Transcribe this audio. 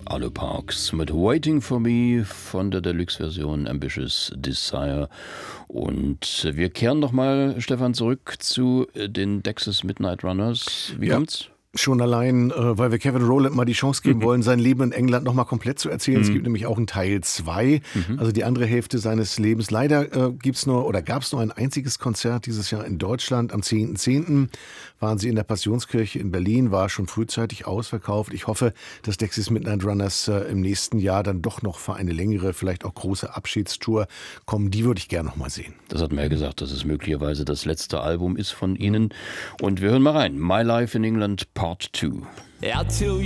Arlo Parks mit Waiting for Me von der Deluxe-Version Ambitious Desire. Und wir kehren nochmal, Stefan, zurück zu den Dexys Midnight Runners. Wie kommt's? Schon allein, weil wir Kevin Rowland mal die Chance geben wollen, sein Leben in England nochmal komplett zu erzählen. Es gibt nämlich auch einen Teil 2, also die andere Hälfte seines Lebens. Leider gab es nur ein einziges Konzert dieses Jahr in Deutschland. Am 10.10. waren sie in der Passionskirche in Berlin, war schon frühzeitig ausverkauft. Ich hoffe, dass Dexys Midnight Runners im nächsten Jahr dann doch noch für eine längere, vielleicht auch große Abschiedstour kommen. Die würde ich gerne noch mal sehen. Das hat mir ja gesagt, dass es möglicherweise das letzte Album ist von Ihnen. Und wir hören mal rein. My Life in England Part 2.